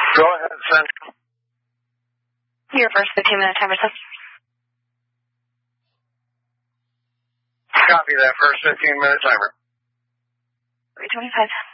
Go ahead, Central. Your first 15-minute timer, sir. Copy that first 15-minute timer. 3:25.